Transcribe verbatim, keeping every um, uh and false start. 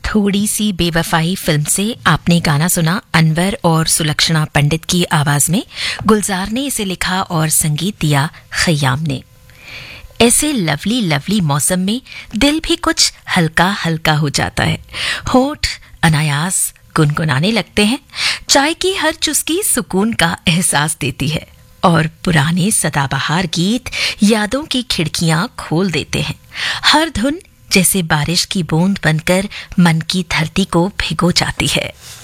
थोड़ी सी बेवफाई फिल्म से आपने गाना सुना अनवर और सुलक्षणा पंडित की आवाज में। गुलजार ने इसे लिखा और संगीत दिया खयाम ने। ऐसे लवली लवली मौसम में दिल भी कुछ हल्का हल्का हो जाता है, होठ अनायास गुनगुनाने लगते हैं, चाय की हर चुस्की सुकून का एहसास देती है और पुराने सदाबहार गीत यादों की खिड़कियां खोल देते हैं। हर धुन जैसे बारिश की बूंद बनकर मन की धरती को भिगो जाती है।